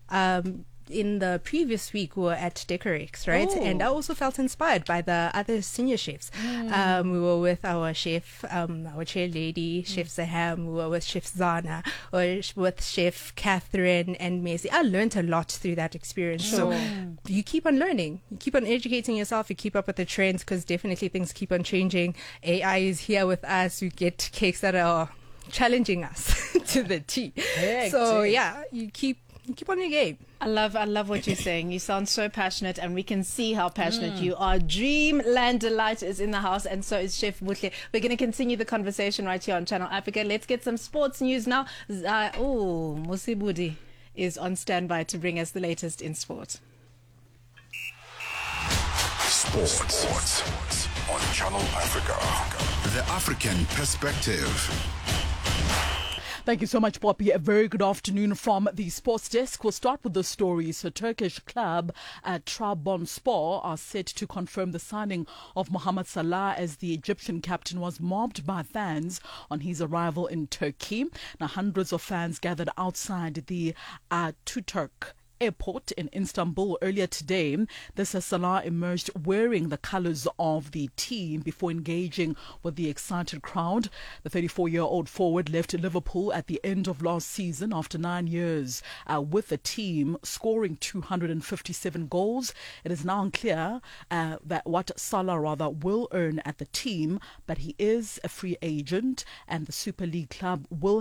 In the previous week, we were at Decorex, right? Oh. And I also felt inspired by the other senior chefs. We were with our chef, our chair lady, Chef Zaham. We were with Chef Zana, or with Chef Catherine and Macy. I learned a lot through that experience. So you keep on learning, you keep on educating yourself, you keep up with the trends, because definitely things keep on changing. AI is here with us. We get cakes that are challenging us to the T. So yeah, you keep on your game. I love what you're saying. You sound so passionate, and we can see how passionate you are. Dreamland Delight is in the house, and so is Chef Buhle. We're going to continue the conversation right here on Channel Africa. Let's get some sports news now. Musibudi is on standby to bring us the latest in sport. Sports on Channel Africa. The African perspective. Thank you so much, Poppy. A very good afternoon from the sports desk. We'll start with the stories. A Turkish club at Trabzonspor are set to confirm the signing of Mohamed Salah as the Egyptian captain was mobbed by fans on his arrival in Turkey. Now, hundreds of fans gathered outside the Ataturk airport in Istanbul earlier today. This as Salah emerged wearing the colours of the team before engaging with the excited crowd. The 34-year-old forward left Liverpool at the end of last season after 9 years with the team, scoring 257 goals. It is now unclear that what Salah will earn at the team, but he is a free agent, and the Super League club will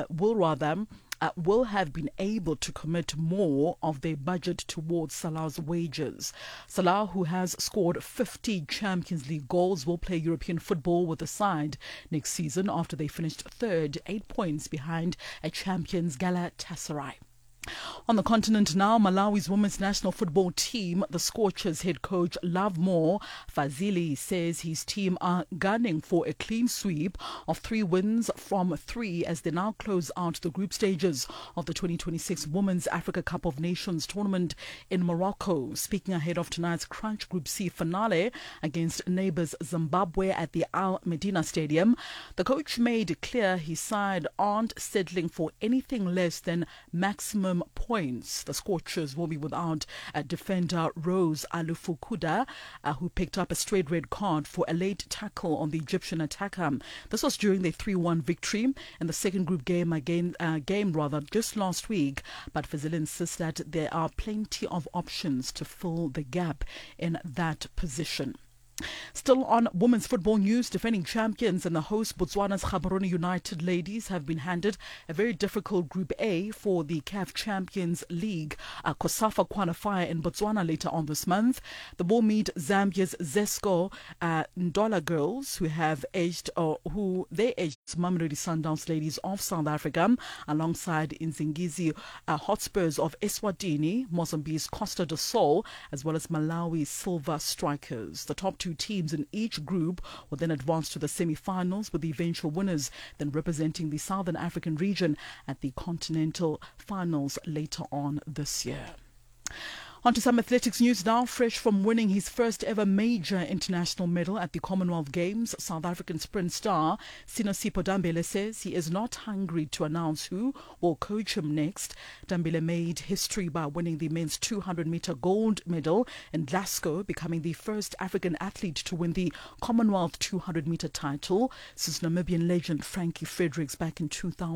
have been able to commit more of their budget towards Salah's wages. Salah, who has scored 50 Champions League goals, will play European football with the side next season after they finished third, 8 points behind a champions Galatasaray. On the continent now, Malawi's women's national football team, the Scorchers head coach Lovemore Fazili says his team are gunning for a clean sweep of 3 wins from 3 as they now close out the group stages of the 2026 Women's Africa Cup of Nations tournament in Morocco. Speaking ahead of tonight's Crunch Group C finale against neighbours Zimbabwe at the Al Medina Stadium, the coach made clear his side aren't settling for anything less than maximum points. The Scorchers will be without defender Rose Alufukuda, who picked up a straight red card for a late tackle on the Egyptian attacker. This was during their 3-1 victory in the second group game just last week. But Fazil insists that there are plenty of options to fill the gap in that position. Still on women's football news, defending champions and the host Botswana's Gaborone United ladies have been handed a very difficult Group A for the CAF Champions League COSAFA qualifier in Botswana later on this month. The will meet Zambia's Zesco Ndola girls, who edged Mamelodi Sundowns ladies of South Africa, alongside Nzingizi Hotspurs of Eswatini, Mozambique's Costa do Sol, as well as Malawi's Silver Strikers. The top 2 teams in each group will then advance to the semi-finals, with the eventual winners then representing the Southern African region at the continental finals later on this year. On to some athletics news now. Fresh from winning his first ever major international medal at the Commonwealth Games, South African sprint star Sinosipho Dambele says he is not hungry to announce who will coach him next. Dambele made history by winning the men's 200-meter gold medal in Glasgow, becoming the first African athlete to win the Commonwealth 200-meter title since Namibian legend Frankie Fredericks back in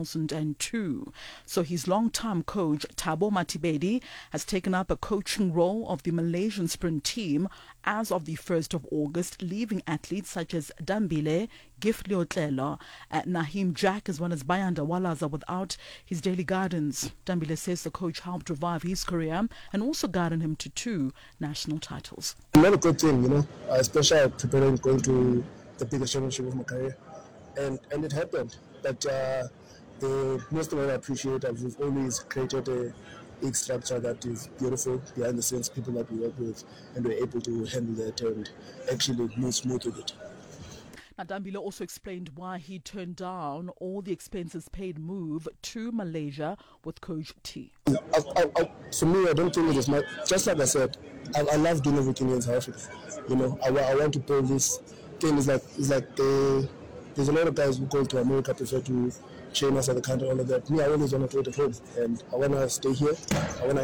2002. So his long-time coach Thabo Matibedi has taken up a coaching role of the Malaysian sprint team as of the 1st of August, leaving athletes such as Dambile, Gift Leotlelo, Nahim Jack, as well as Bayanda Walaza without his daily guidance. Dambile says the coach helped revive his career and also guided him to 2 national titles. Another good thing, especially preparing going to the biggest championship of my career. And it happened. But the most thing I appreciate is we've always created a big structure that is beautiful behind the scenes, people that we work with, and we're able to handle that and actually move smooth with it. Now, Dambile also explained why he turned down all the expenses paid move to Malaysia with Coach T. For me, I don't think it is my. Just like I said, I love doing everything in South Africa. I want to play this game. It's like there's a lot of guys who go to America prefer to train us at the country, all of that. Me, I always want to play at home, and I want to stay here. I want to